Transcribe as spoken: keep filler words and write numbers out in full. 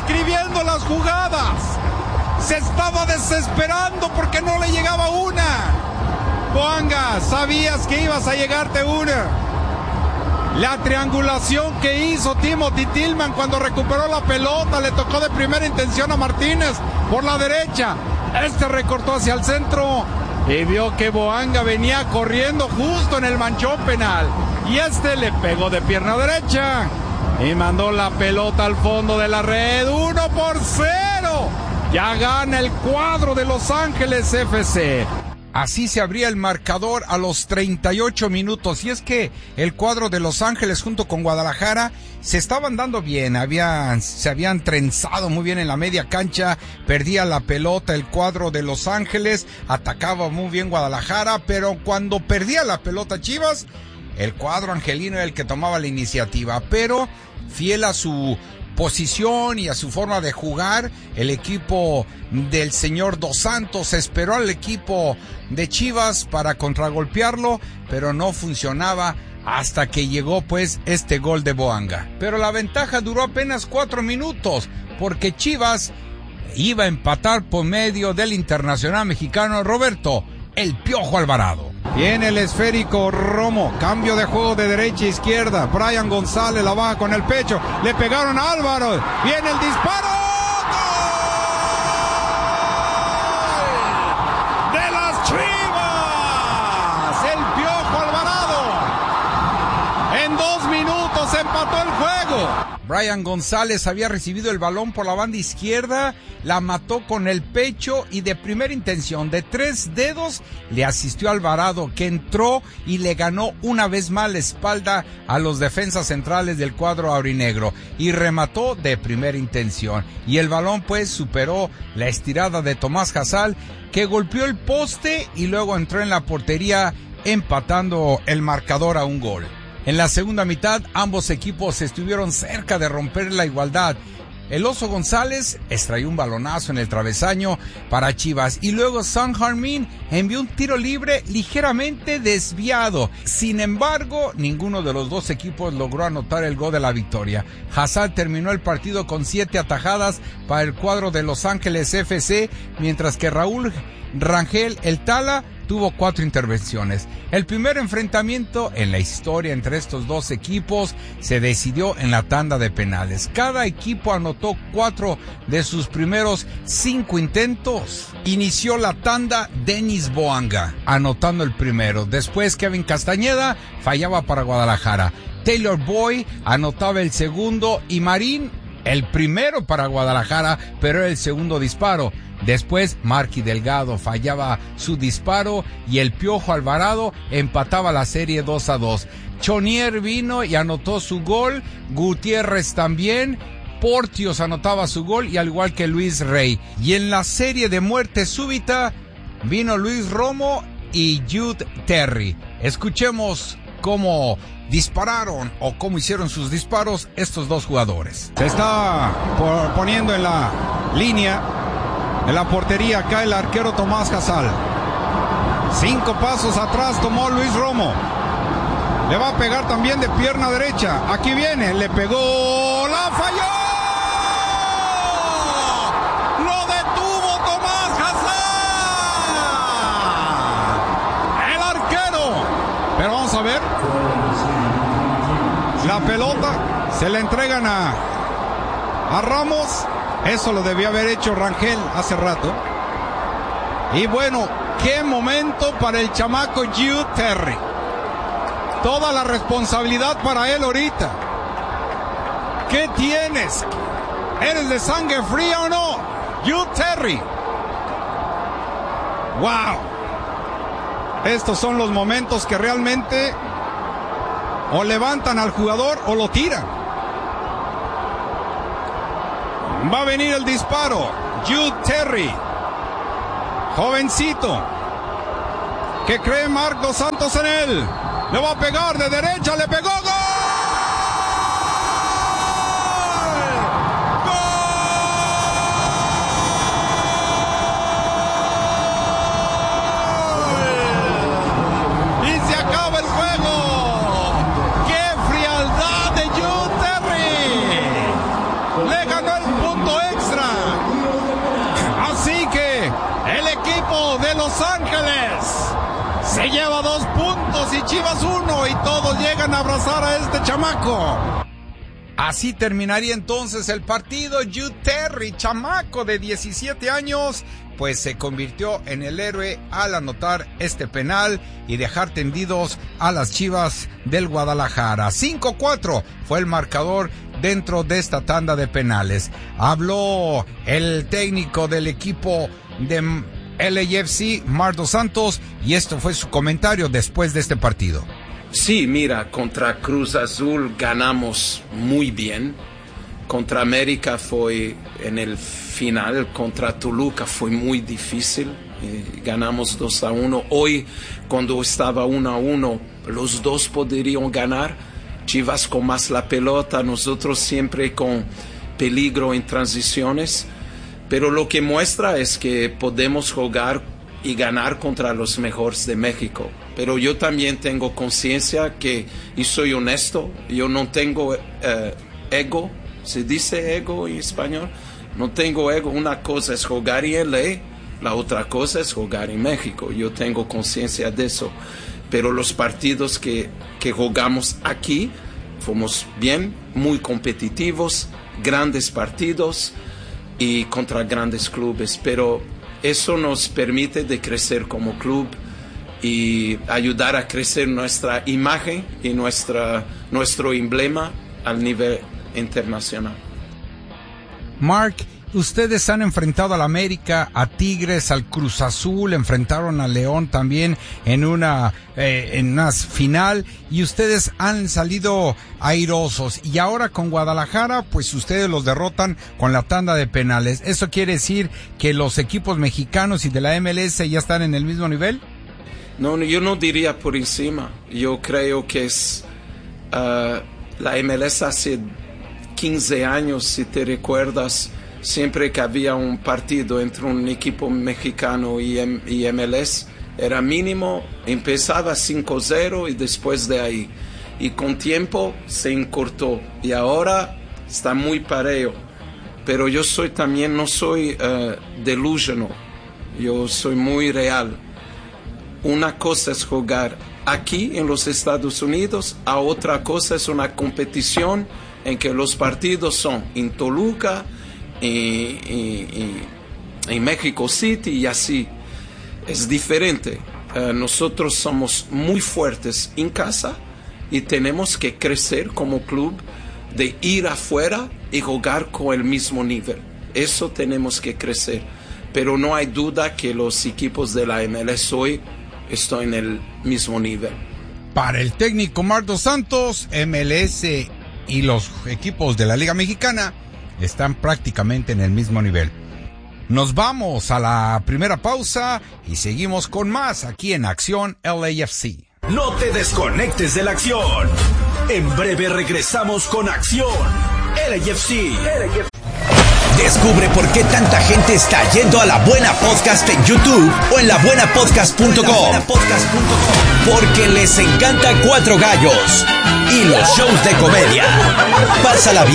escribiendo las jugadas. Se estaba desesperando porque no le llegaba una. Boanga, sabías que ibas a llegarte una. La triangulación que hizo Timothy Tillman cuando recuperó la pelota, le tocó de primera intención a Martínez por la derecha. Este recortó hacia el centro y vio que Boanga venía corriendo justo en el manchón penal. Y este le pegó de pierna derecha y mandó la pelota al fondo de la red. Uno por cero. Ya gana el cuadro de Los Ángeles F C. Así se abría el marcador a los treinta y ocho minutos. Y es que el cuadro de Los Ángeles junto con Guadalajara se estaban dando bien. Habían, se habían trenzado muy bien en la media cancha. Perdía la pelota el cuadro de Los Ángeles. Atacaba muy bien Guadalajara. Pero cuando perdía la pelota Chivas, el cuadro angelino era el que tomaba la iniciativa. Pero fiel a su posición y a su forma de jugar, el equipo del señor Dos Santos esperó al equipo de Chivas para contragolpearlo, pero no funcionaba hasta que llegó pues este gol de Boanga. Pero la ventaja duró apenas cuatro minutos, porque Chivas iba a empatar por medio del internacional mexicano Roberto El Piojo Alvarado. Viene el esférico Romo, cambio de juego de derecha a izquierda. Brian González la baja con el pecho, le pegaron a Álvaro, viene el disparo. ¡Gol! ¡De las Chivas! El Piojo Alvarado. En dos minutos empató el juego. Brian González había recibido el balón por la banda izquierda, la mató con el pecho y de primera intención, de tres dedos, le asistió a Alvarado, que entró y le ganó una vez más la espalda a los defensas centrales del cuadro aurinegro y remató de primera intención. Y el balón pues superó la estirada de Tomás Hasal, que golpeó el poste y luego entró en la portería empatando el marcador a un gol. En la segunda mitad, ambos equipos estuvieron cerca de romper la igualdad. El Oso González extrayó un balonazo en el travesaño para Chivas y luego Son Heung-min envió un tiro libre ligeramente desviado. Sin embargo, ninguno de los dos equipos logró anotar el gol de la victoria. Hazard terminó el partido con siete atajadas para el cuadro de Los Ángeles F C, mientras que Raúl Rangel El Tala tuvo cuatro intervenciones. El primer enfrentamiento en la historia entre estos dos equipos se decidió en la tanda de penales. Cada equipo anotó cuatro de sus primeros cinco intentos. Inició la tanda Denis Boanga, anotando el primero. Después Kevin Castañeda fallaba para Guadalajara. Taylor Boy anotaba el segundo y Marín el primero para Guadalajara, pero era el segundo disparo. Después, Marky Delgado fallaba su disparo y el Piojo Alvarado empataba la serie dos a dos. Chonier vino y anotó su gol, Gutiérrez también, Portios anotaba su gol y al igual que Luis Rey. Y en la serie de muerte súbita vino Luis Romo y Jude Terry. Escuchemos cómo dispararon o cómo hicieron sus disparos estos dos jugadores. Se está por, poniendo en la línea. En la portería acá el arquero Tomás Hasal. Cinco pasos atrás tomó Luis Romo. Le va a pegar también de pierna derecha. Aquí viene, le pegó, la falló. Lo detuvo Tomás Hasal. El arquero. Pero vamos a ver. La pelota se la entregan a, a Ramos. Eso lo debió haber hecho Rangel hace rato. Y bueno, qué momento para el chamaco Jude Terry. Toda la responsabilidad para él ahorita. ¿Qué tienes? ¿Eres de sangre fría o no? Jude Terry. ¡Wow! Estos son los momentos que realmente o levantan al jugador o lo tiran. Va a venir el disparo. Jude Terry, jovencito, que cree Marc Dos Santos en él. Le va a pegar de derecha, le pegó. ¡Gol! ¡Gol! Y se acaba el juego. ¡Qué frialdad de Jude Terry! Le ganó el punto lleva dos puntos y Chivas uno, y todos llegan a abrazar a este chamaco. Así terminaría entonces el partido. Jude Terry, chamaco de diecisiete años, pues se convirtió en el héroe al anotar este penal y dejar tendidos a las Chivas del Guadalajara. cinco cuatro fue el marcador dentro de esta tanda de penales. Habló el técnico del equipo de L A F C, Marc Dos Santos, y esto fue su comentario después de este partido. Sí, mira, contra Cruz Azul ganamos muy bien. Contra América fue en el final, contra Toluca fue muy difícil. Eh, ganamos dos a uno. Hoy, cuando estaba uno a uno, los dos podrían ganar. Chivas con más la pelota, nosotros siempre con peligro en transiciones. Pero lo que muestra es que podemos jugar y ganar contra los mejores de México. Pero yo también tengo conciencia que, y soy honesto, yo no tengo eh, ego. ¿Se dice ego en español? No tengo ego. Una cosa es jugar en L A, la otra cosa es jugar en México. Yo tengo conciencia de eso. Pero los partidos que, que jugamos aquí, fuimos bien, muy competitivos, grandes partidos y contra grandes clubes. Pero eso nos permite de crecer como club y ayudar a crecer nuestra imagen y nuestra, nuestro emblema al nivel internacional. Marc, ustedes han enfrentado al América, a Tigres, al Cruz Azul, enfrentaron a León también en una eh, en una final, y ustedes han salido airosos, y ahora con Guadalajara pues ustedes los derrotan con la tanda de penales. ¿Eso quiere decir que los equipos mexicanos y de la M L S ya están en el mismo nivel? No, yo no diría por encima. Yo creo que es uh, la M L S hace quince años, si te recuerdas, siempre que había un partido entre un equipo mexicano y, M- y M L S, era mínimo, empezaba cinco cero y después de ahí. Y con tiempo se encurtó y ahora está muy parejo. Pero yo soy también, no soy uh, delusional, yo soy muy real. Una cosa es jugar aquí en los Estados Unidos, a otra cosa es una competición en que los partidos son en Toluca, y, y, y, en México City y así. Es diferente. Uh, nosotros somos muy fuertes en casa y tenemos que crecer como club de ir afuera y jugar con el mismo nivel. Eso tenemos que crecer. Pero no hay duda que los equipos de la M L S hoy están en el mismo nivel. Para el técnico Marc Dos Santos, M L S y los equipos de la Liga Mexicana están prácticamente en el mismo nivel. Nos vamos a la primera pausa y seguimos con más aquí en Acción L A F C. No te desconectes de la acción. En breve regresamos con Acción L A F C. Descubre por qué tanta gente está yendo a La Buena Podcast en YouTube o en la buena podcast punto com. Porque les encanta Cuatro Gallos y los shows de comedia. Pásala bien.